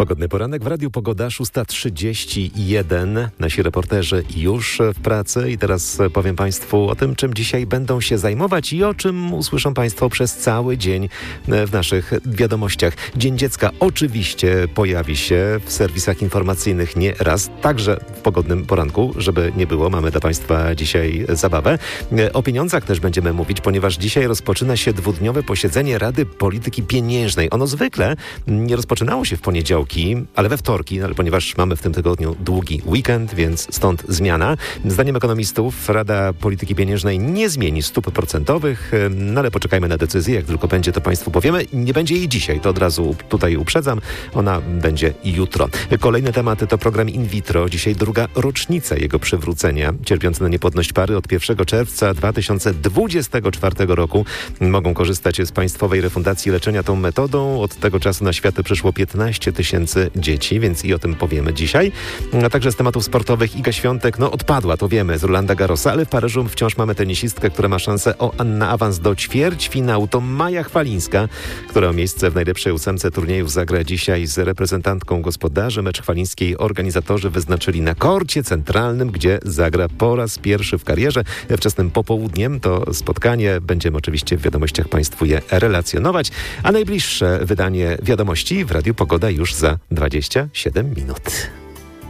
Pogodny poranek w Radiu Pogoda, 6:31. Nasi reporterzy już w pracy i teraz powiem Państwu o tym, czym dzisiaj będą się zajmować i o czym usłyszą Państwo przez cały dzień w naszych wiadomościach. Dzień Dziecka oczywiście pojawi się w serwisach informacyjnych nie raz, także w Pogodnym poranku, żeby nie było. Mamy dla Państwa dzisiaj zabawę. O pieniądzach też będziemy mówić, ponieważ dzisiaj rozpoczyna się dwudniowe posiedzenie Rady Polityki Pieniężnej. Ono zwykle nie rozpoczynało się w poniedziałki, ale we wtorki, ale ponieważ mamy w tym tygodniu długi weekend, więc stąd zmiana. Zdaniem ekonomistów Rada Polityki Pieniężnej nie zmieni stóp procentowych, no ale poczekajmy na decyzję, jak tylko będzie, to Państwu powiemy. Nie będzie jej dzisiaj, to od razu tutaj uprzedzam. Ona będzie jutro. Kolejny temat to program in vitro. Dzisiaj druga rocznica jego przywrócenia. Cierpiące na niepłodność pary od 1 czerwca 2024 roku mogą korzystać z państwowej refundacji leczenia tą metodą. Od tego czasu na świat przyszło 15 tysięcy dzieci, więc i o tym powiemy dzisiaj. A także z tematów sportowych Iga Świątek, odpadła, to wiemy, z Rolanda Garrosa, ale w Paryżu wciąż mamy tenisistkę, która ma szansę na awans do ćwierćfinału. To Maja Chwalińska, która o miejsce w najlepszej ósemce turniejów zagra dzisiaj z reprezentantką gospodarzy. Mecz chwalińskiej organizatorzy wyznaczyli na korcie centralnym, gdzie zagra po raz pierwszy w karierze. Wczesnym popołudniem to spotkanie. Będziemy oczywiście w wiadomościach Państwu je relacjonować, a najbliższe wydanie wiadomości w Radiu Pogoda już za 27 minut.